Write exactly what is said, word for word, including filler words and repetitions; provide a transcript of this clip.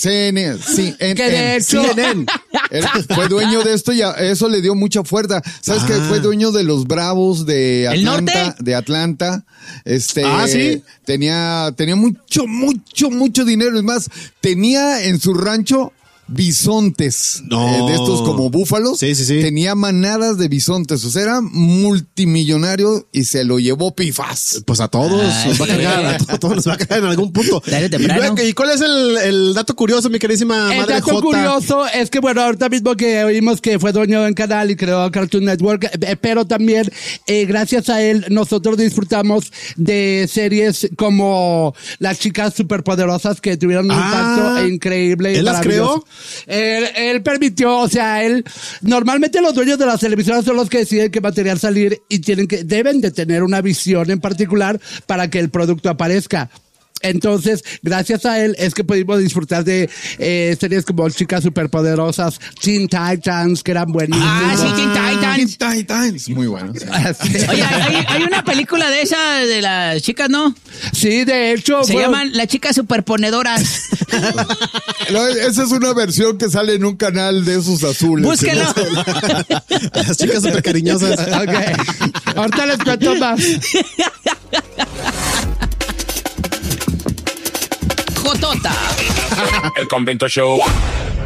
C N N, sí, en, Que de en, hecho- C N N. Él fue dueño de esto y a eso le dio mucha fuerza. ¿Sabes Ah. que fue dueño de los Bravos de ¿El Atlanta? norte? De Atlanta. Este, Ah, ¿sí? tenía, tenía mucho, mucho, mucho dinero. Es más, tenía en su rancho bisontes, No. eh, de estos como búfalos. Sí, sí, sí. Tenía manadas de bisontes, o sea, era multimillonario y se lo llevó pifas. Pues a todos Ay, nos va a sí. cargar, a to- a todos nos va a cargar en algún punto. Tarde o ¿Y, temprano. luego- ¿Y cuál es el, el dato curioso, mi queridísima El madre dato Jota? curioso es que, bueno, ahorita mismo que oímos que fue dueño de un canal y creó Cartoon Network, eh, pero también, eh, gracias a él, nosotros disfrutamos de series como Las Chicas Superpoderosas, que tuvieron un Ah, impacto increíble. y ¿él las maravilloso. Él, él permitió, o sea, él, normalmente los dueños de las televisoras son los que deciden qué material salir y tienen que, deben de tener una visión en particular para que el producto aparezca. Entonces, gracias a él es que pudimos disfrutar de eh, series como Chicas Superpoderosas, Teen Titans, que eran buenísimas. Ah, sí, Teen Titans. Teen Titans, muy bueno. sí. Oye, hay, hay una película de esa, de las chicas, ¿no? Sí, de hecho. Se fueron- llaman Las Chicas Superponedoras. No, esa es una versión que sale en un canal de esos azules. Búsquenlo. Las chicas súper cariñosas. Ok. Ahorita les cuento más. Jotota. El Convento Show.